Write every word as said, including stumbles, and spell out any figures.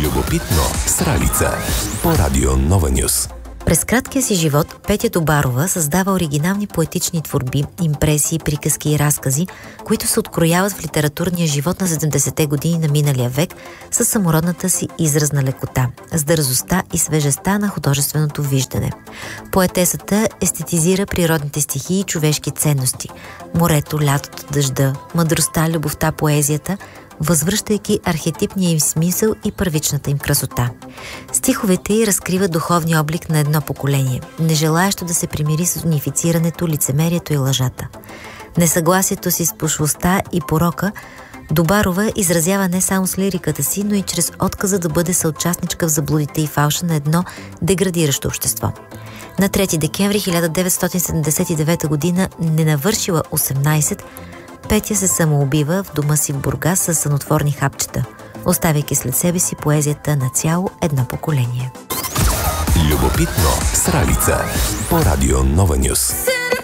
Любопитно с Ралица по радио Нова Нюз. През краткия си живот Петя Добарова създава оригинални поетични творби, импресии, приказки и разкази, които се открояват в литературния живот на седемдесетте години на миналия век със самородната си изразна лекота, с дързостта и свежестта на художественото виждане. Поетесата естетизира природните стихии и човешки ценности – морето, лятото, дъжда, мъдростта, любовта, поезията, възвръщайки архетипния им смисъл и първичната им красота. Стиховете й разкриват духовния облик на едно поколение, нежелаещо да се примири с унифицирането, лицемерието и лъжата. Несъгласието си с пошлостта и порока Добарова изразява не само с лириката си, но и чрез отказа да бъде съучастничка в заблудите и фалша на едно деградиращо общество. На трети декември хиляда деветстотин седемдесет и девета година, ненавършила осемнайсет, Петя се самоубива в дома си в Бургас със сънотворни хапчета, оставяйки след себе си поезията на цяло едно поколение. Любопитно с Ралица по радио Нова Нюз.